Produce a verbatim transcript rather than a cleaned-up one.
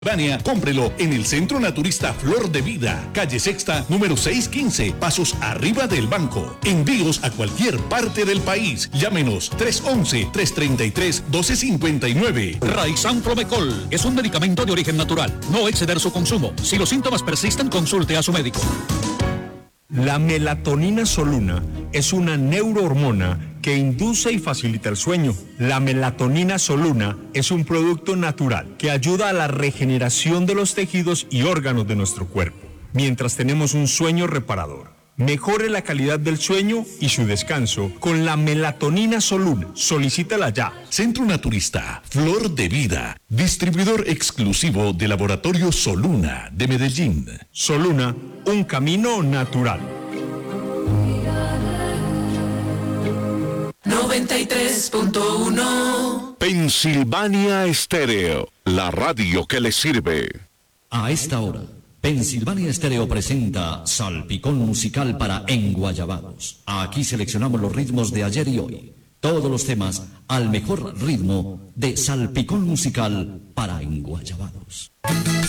Dania, cómprelo en el Centro Naturista Flor de Vida, calle Sexta, número seiscientos quince, pasos arriba del banco. Envíos a cualquier parte del país. Llámenos tres once, tres treinta y tres, doce cincuenta y nueve. Raizan Promecol es un medicamento de origen natural. No exceder su consumo. Si los síntomas persisten, consulte a su médico. La melatonina soluna es una neurohormona que induce y facilita el sueño. La melatonina soluna es un producto natural que ayuda a la regeneración de los tejidos y órganos de nuestro cuerpo, mientras tenemos un sueño reparador. Mejore la calidad del sueño y su descanso con la melatonina soluna. Solicítala ya. Centro Naturista Flor de Vida, distribuidor exclusivo de Laboratorio Soluna de Medellín. Soluna, un camino natural. noventa y tres punto uno Pensilvania Estéreo, la radio que le sirve. A esta hora, Pensilvania Estéreo presenta Salpicón Musical para Enguayabados. Aquí seleccionamos los ritmos de ayer y hoy. Todos los temas al mejor ritmo de Salpicón Musical para Enguayabados.